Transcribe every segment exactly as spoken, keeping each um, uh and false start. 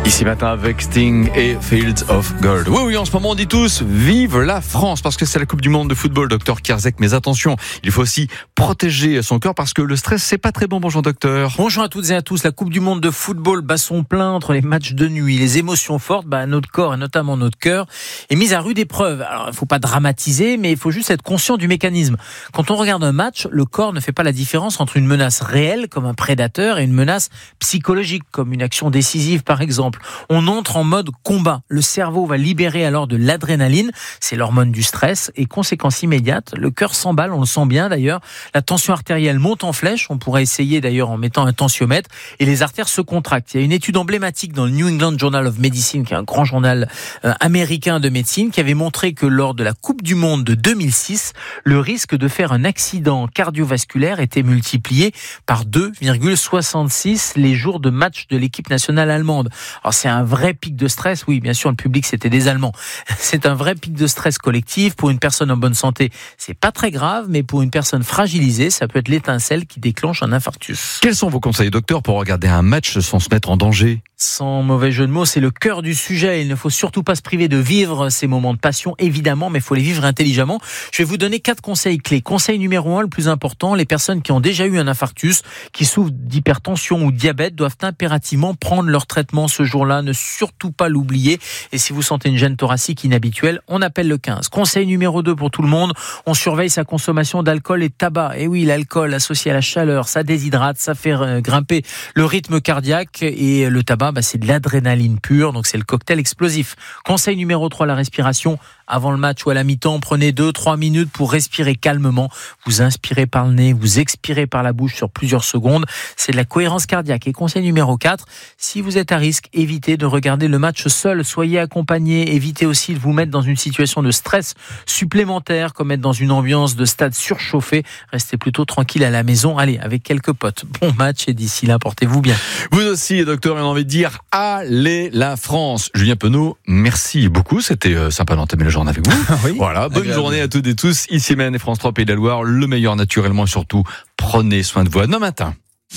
Ici matin avec Sting et Fields of Gold. Oui, oui, en ce moment on dit tous vive la France parce que c'est la Coupe du Monde de football, docteur Kierzek. Mais attention, il faut aussi protéger son cœur parce que le stress c'est pas très bon. Bonjour docteur. Bonjour à toutes et à tous. La Coupe du Monde de football bat son plein entre les matchs de nuit, les émotions fortes, bah, notre corps et notamment notre cœur est mis à rude épreuve. Alors il faut pas dramatiser, mais il faut juste être conscient du mécanisme. Quand on regarde un match, le corps ne fait pas la différence entre une menace réelle comme un prédateur et une menace psychologique comme une action décisive par exemple. On entre en mode combat. Le cerveau va libérer alors de l'adrénaline, c'est l'hormone du stress, et conséquence immédiate, le cœur s'emballe, on le sent bien d'ailleurs, la tension artérielle monte en flèche, on pourrait essayer d'ailleurs en mettant un tensiomètre, et les artères se contractent. Il y a une étude emblématique dans le New England Journal of Medicine, qui est un grand journal euh, américain de médecine, qui avait montré que lors de la Coupe du Monde de deux mille six, le risque de faire un accident cardiovasculaire était multiplié par deux virgule soixante-six les jours de match de l'équipe nationale allemande. Alors c'est un vrai pic de stress, oui, bien sûr, le public c'était des Allemands. C'est un vrai pic de stress collectif. Pour une personne en bonne santé, c'est pas très grave, mais pour une personne fragilisée, ça peut être l'étincelle qui déclenche un infarctus. Quels sont vos conseils, docteur, pour regarder un match sans se mettre en danger ? Sans mauvais jeu de mots, c'est le cœur du sujet. Il ne faut surtout pas se priver de vivre ces moments de passion, évidemment, mais il faut les vivre intelligemment. Je vais vous donner quatre conseils clés. Conseil numéro un, le plus important, les personnes qui ont déjà eu un infarctus, qui souffrent d'hypertension ou de diabète, doivent impérativement prendre leur traitement ce jour-là. Ne surtout pas l'oublier. Et si vous sentez une gêne thoracique inhabituelle, on appelle le quinze. Conseil numéro deux pour tout le monde, on surveille sa consommation d'alcool et de tabac. Et oui, l'alcool associé à la chaleur, ça déshydrate, ça fait grimper le rythme cardiaque, et le tabac, bah, c'est de l'adrénaline pure, donc c'est le cocktail explosif. Conseil numéro trois, la respiration. Avant le match ou à la mi-temps, prenez deux trois minutes pour respirer calmement. Vous inspirez par le nez, vous expirez par la bouche sur plusieurs secondes. C'est de la cohérence cardiaque. Et conseil numéro quatre, si vous êtes à risque, évitez de regarder le match seul. Soyez accompagné. Évitez aussi de vous mettre dans une situation de stress supplémentaire, comme être dans une ambiance de stade surchauffé. Restez plutôt tranquille à la maison. Allez, avec quelques potes. Bon match et d'ici là, portez-vous bien. Vous aussi, docteur, j'ai envie de dire allez la France. Julien Penaud, merci beaucoup. C'était euh, sympa d'entamer le journal avec vous. Oui, voilà, bonne agréable. Journée à toutes et tous. Ici Maine et France trois Pays de la Loire, le meilleur naturellement et surtout, prenez soin de vous. À demain matin.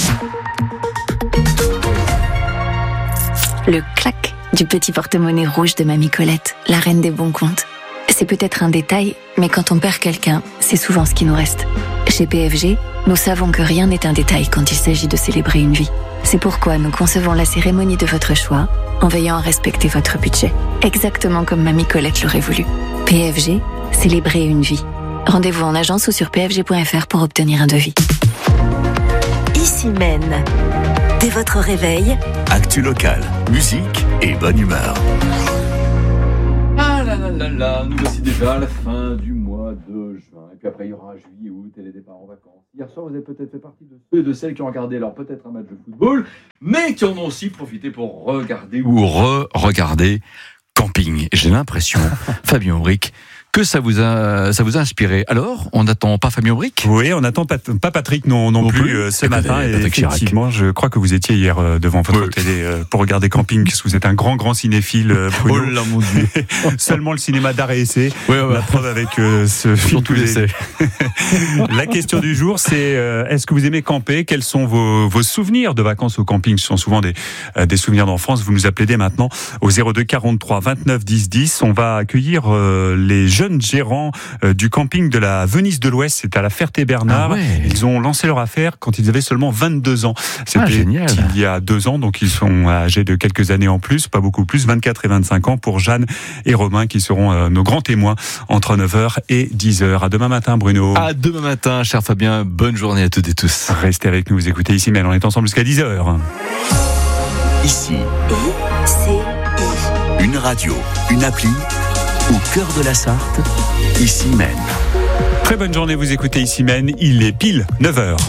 Le clac du petit porte-monnaie rouge de Mamie Colette, la reine des bons comptes. C'est peut-être un détail, mais quand on perd quelqu'un, c'est souvent ce qui nous reste. Chez P F G, nous savons que rien n'est un détail quand il s'agit de célébrer une vie. C'est pourquoi nous concevons la cérémonie de votre choix en veillant à respecter votre budget. Exactement comme Mamie Colette l'aurait voulu. P F G, célébrer une vie. Rendez-vous en agence ou sur p f g point f r pour obtenir un devis. Ici Maine. Dès votre réveil, actu locale, musique et bonne humeur. Ah là là là là, nous voici déjà à la fin du mois de juin. Et puis après, il y aura juillet, août et les départs en vacances. Hier soir, vous avez peut-être fait partie de ceux et de celles qui ont regardé, alors peut-être un match de football, mais qui en ont aussi profité pour regarder ou re-regarder Camping. J'ai l'impression, Fabien Aubric, que ça vous a, ça vous a inspiré. Alors, on n'attend pas Fabien Aubric ? Oui, on n'attend pas, pas Patrick non, non, non plus, plus ce matin. Et effectivement, je crois que vous étiez hier euh, devant votre oui. télé euh, pour regarder Camping, parce que vous êtes un grand, grand cinéphile, euh, Bruno. Oh là, mon Dieu. Seulement le cinéma d'art et essai. Oui, ouais, la preuve avec euh, ce film que vous avez. La question du jour, c'est euh, est-ce que vous aimez camper ? Quels sont vos, vos souvenirs de vacances au camping ? Ce sont souvent des, euh, des souvenirs d'enfance. Vous nous appelez dès maintenant au zéro deux quarante-trois vingt-neuf dix dix. On va accueillir euh, les jeunes gérants euh, du camping de la Venise de l'Ouest. C'est à la Ferté-Bernard. Ah ouais. Ils ont lancé leur affaire quand ils avaient seulement vingt-deux ans. C'était ah, génial. Il y a deux ans, donc ils sont âgés de quelques années en plus, pas beaucoup plus, vingt-quatre et vingt-cinq ans pour Jeanne et Romain qui seront euh, nos grands témoins entre neuf heures et dix heures. À demain matin, Bruno. À demain matin, cher Fabien. Bonne journée à toutes et tous. Restez avec nous, vous écoutez Ici Maine. On est ensemble jusqu'à dix heures. Ici. I C I. Une radio, une appli. Au cœur de la Sarthe, Ici Maine. Très bonne journée, vous écoutez Ici Maine, il est pile neuf heures.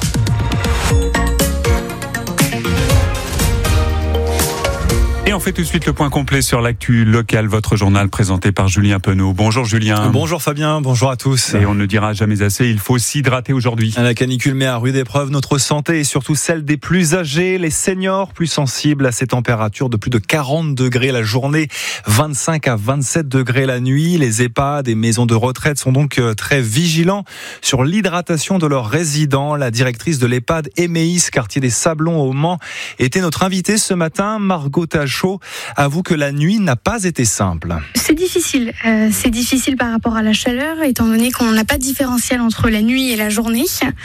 Et on fait tout de suite le point complet sur l'actu locale, votre journal présenté par Julien Penaud. Bonjour Julien. Bonjour Fabien, bonjour à tous. Et on ne dira jamais assez, il faut s'hydrater aujourd'hui. La canicule met à rude épreuve notre santé et surtout celle des plus âgés, les seniors plus sensibles à ces températures de plus de quarante degrés la journée, vingt-cinq à vingt-sept degrés la nuit. Les EHPAD et maisons de retraite sont donc très vigilants sur l'hydratation de leurs résidents. La directrice de l'EHPAD Eméis, quartier des Sablons au Mans, était notre invitée ce matin. Margot Talchaud Tachot avoue que la nuit n'a pas été simple. C'est difficile. Euh, c'est difficile par rapport à la chaleur, étant donné qu'on n'a pas de différentiel entre la nuit et la journée.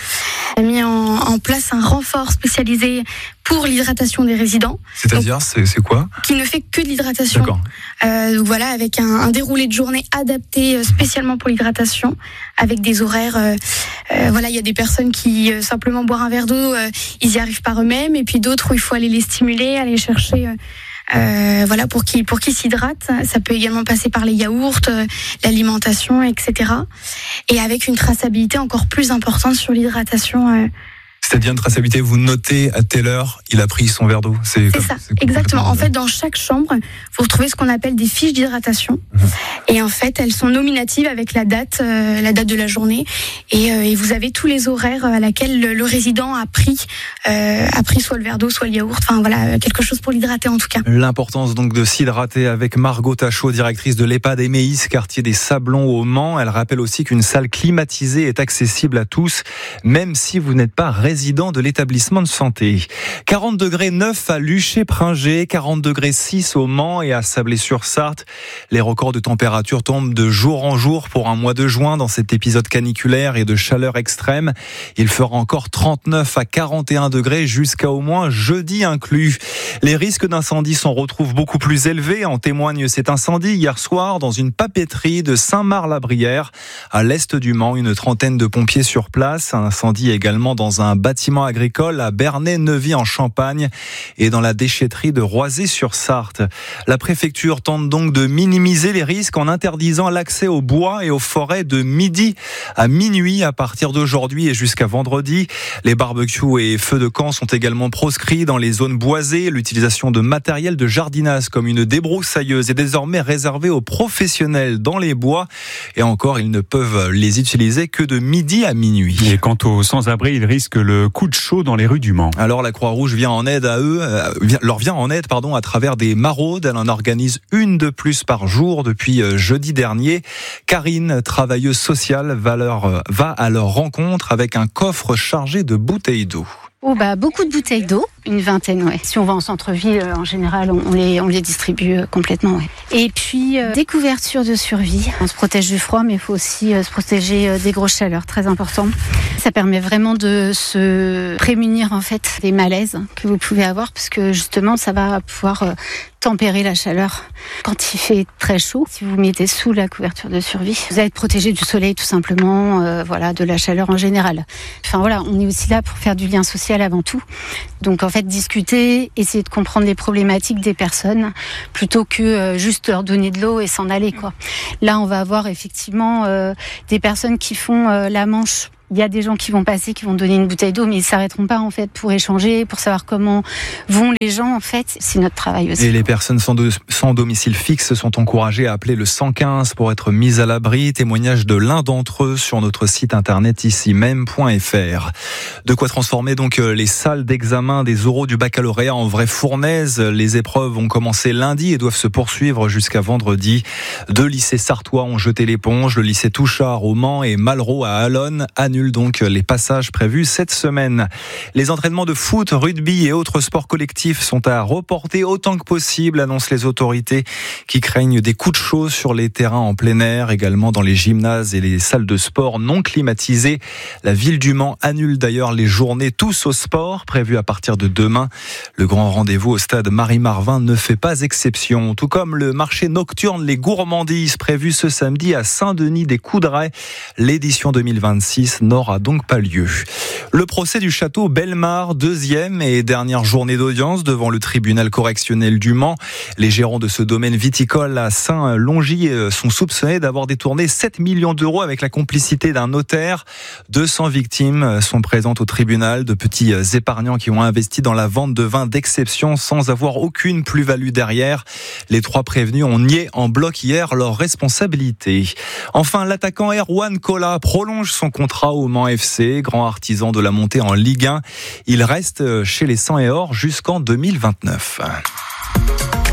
On a mis en, en place un renfort spécialisé pour l'hydratation des résidents. C'est-à-dire, donc, c'est, c'est quoi ? Qui ne fait que de l'hydratation. D'accord. Euh, voilà, avec un, un déroulé de journée adapté euh, spécialement pour l'hydratation, avec des horaires. Euh, euh, voilà, il y a des personnes qui euh, simplement boire un verre d'eau, euh, ils y arrivent par eux-mêmes, et puis d'autres où il faut aller les stimuler, aller chercher. Euh, Euh, voilà, pour qu'ils pour qu'ils s'hydratent. Ça peut également passer par les yaourts, euh, l'alimentation, et cetera. Et avec une traçabilité encore plus importante sur l'hydratation. Euh, C'est-à-dire une traçabilité, vous notez à telle heure, il a pris son verre d'eau. C'est, c'est comme, ça, c'est exactement. En fait, dans chaque chambre, vous retrouvez ce qu'on appelle des fiches d'hydratation. Mmh. Et en fait, elles sont nominatives avec la date, euh, la date de la journée. Et, euh, et vous avez tous les horaires à laquelle le, le résident a pris, euh, a pris soit le verre d'eau, soit le yaourt. Enfin voilà, quelque chose pour l'hydrater en tout cas. L'importance donc de s'hydrater avec Margot Tachot, directrice de l'EHPAD Éméis, quartier des Sablons au Mans. Elle rappelle aussi qu'une salle climatisée est accessible à tous, même si vous n'êtes pas résident de l'établissement de santé. quarante degrés neuf à Luché-Pringé, quarante degrés six au Mans et à Sablé-sur-Sarthe. Les records de température tombent de jour en jour pour un mois de juin dans cet épisode caniculaire et de chaleur extrême. Il fera encore trente-neuf à quarante et un degrés jusqu'à au moins jeudi inclus. Les risques d'incendie s'en retrouvent beaucoup plus élevés. En témoigne cet incendie hier soir dans une papeterie de Saint-Marc-la-Brière à l'est du Mans. Une trentaine de pompiers sur place. Un incendie également dans un bâtiment agricole à Bernay-Neuvy en Champagne et dans la déchetterie de Roisey-sur-Sarthe. La préfecture tente donc de minimiser les risques en interdisant l'accès aux bois et aux forêts de midi à minuit à partir d'aujourd'hui et jusqu'à vendredi. Les barbecues et feux de camp sont également proscrits dans les zones boisées. L'utilisation de matériel de jardinage comme une débroussailleuse est désormais réservée aux professionnels dans les bois et encore ils ne peuvent les utiliser que de midi à minuit. Et quant aux sans-abri, ils risquent le coup de chaud dans les rues du Mans. Alors la Croix-Rouge vient en aide à eux, euh, leur vient en aide pardon à travers des maraudes. Elle en organise une de plus par jour depuis euh, jeudi dernier. Karine, travailleuse sociale, va, leur, euh, va à leur rencontre avec un coffre chargé de bouteilles d'eau. Oh bah, beaucoup de bouteilles d'eau, une vingtaine, ouais. Si on va en centre-ville, euh, en général, on, on, les, on les distribue euh, complètement, ouais. Et puis, euh, des couvertures de survie. On se protège du froid, mais il faut aussi euh, se protéger euh, des grosses chaleurs, très important. Ça permet vraiment de se prémunir, en fait, des malaises que vous pouvez avoir, parce que justement, ça va pouvoir euh, tempérer la chaleur. Quand il fait très chaud, si vous vous mettez sous la couverture de survie, vous allez être protégé du soleil, tout simplement, euh, voilà, de la chaleur en général. Enfin, voilà, on est aussi là pour faire du lien social avant tout. Donc en fait discuter, essayer de comprendre les problématiques des personnes plutôt que euh, juste leur donner de l'eau et s'en aller quoi. Là on va avoir effectivement euh, des personnes qui font euh, la manche. Il y a des gens qui vont passer, qui vont donner une bouteille d'eau, mais ils s'arrêteront pas en fait pour échanger, pour savoir comment vont les gens en fait. C'est notre travail aussi. Et les personnes sans, do- sans domicile fixe sont encouragées à appeler le cent quinze pour être mises à l'abri. Témoignage de l'un d'entre eux sur notre site internet ici même point f r. De quoi transformer donc les salles d'examen des oraux du baccalauréat en vraie fournaise. Les épreuves ont commencé lundi et doivent se poursuivre jusqu'à vendredi. Deux lycées sartois ont jeté l'éponge. Le lycée Touchard au Mans et Malraux à Allonne annulent donc les passages prévus cette semaine. Les entraînements de foot, rugby et autres sports collectifs sont à reporter autant que possible, annoncent les autorités qui craignent des coups de chaud sur les terrains en plein air, également dans les gymnases et les salles de sport non climatisées. La ville du Mans annule d'ailleurs les journées tous au sport prévues à partir de demain. Le grand rendez-vous au stade Marie-Marvin ne fait pas exception, tout comme le marché nocturne Les Gourmandises prévu ce samedi à Saint-Denis-des-Couderets. L'édition deux mille vingt-six n'aura donc pas lieu. Le procès du château Bellemare, deuxième et dernière journée d'audience devant le tribunal correctionnel du Mans. Les gérants de ce domaine viticole à Saint-Longy sont soupçonnés d'avoir détourné sept millions d'euros avec la complicité d'un notaire. deux cents victimes sont présentes au tribunal, de petits épargnants qui ont investi dans la vente de vins d'exception sans avoir aucune plus-value derrière. Les trois prévenus ont nié en bloc hier leur responsabilité. Enfin, l'attaquant Erwan Kola prolonge son contrat au Mans F C, grand artisan de la montée en Ligue un. Il reste chez les Sang et Or jusqu'en deux mille vingt-neuf.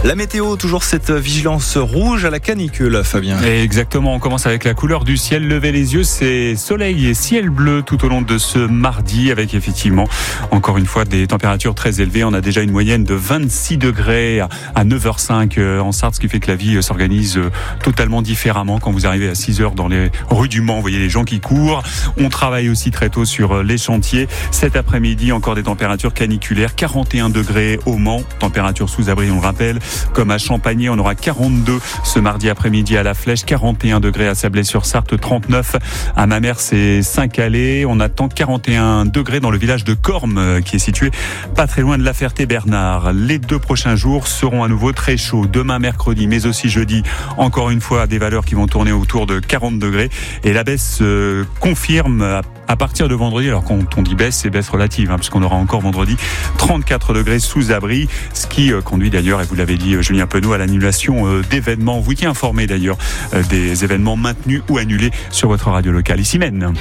La météo, toujours cette vigilance rouge à la canicule, Fabien. Et exactement, on commence avec la couleur du ciel. Levez les yeux, c'est soleil et ciel bleu tout au long de ce mardi, avec effectivement, encore une fois, des températures très élevées. On a déjà une moyenne de vingt-six degrés à neuf heures cinq en Sarthe, ce qui fait que la vie s'organise totalement différemment. Quand vous arrivez à six heures dans les rues du Mans, vous voyez les gens qui courent. On travaille aussi très tôt sur les chantiers. Cet après-midi, encore des températures caniculaires, quarante et un degrés au Mans, température sous abri, on le rappelle. Comme à Champagné, on aura quarante-deux ce mardi après-midi à La Flèche, quarante et un degrés à Sablé-sur-Sarthe, trente-neuf à Mamers et Saint-Calais. On attend quarante et un degrés dans le village de Cormes, qui est situé pas très loin de La Ferté-Bernard. Les deux prochains jours seront à nouveau très chauds. Demain, mercredi, mais aussi jeudi, encore une fois, des valeurs qui vont tourner autour de quarante degrés. Et la baisse euh, confirme à à partir de vendredi, alors quand on dit baisse, c'est baisse relative, hein, puisqu'on aura encore vendredi trente-quatre degrés sous abri, ce qui euh, conduit d'ailleurs, et vous l'avez dit Julien Penaud, à l'annulation euh, d'événements. Vous étiez informé d'ailleurs euh, des événements maintenus ou annulés sur votre radio locale. Ici Maine.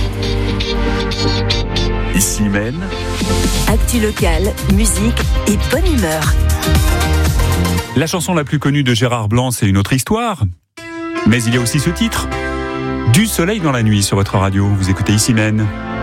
Ici Maine. Actu locale, musique et bonne humeur. La chanson la plus connue de Gérard Blanc, c'est Une autre histoire. Mais il y a aussi ce titre. Du soleil dans la nuit sur votre radio. Vous écoutez Ici Maine.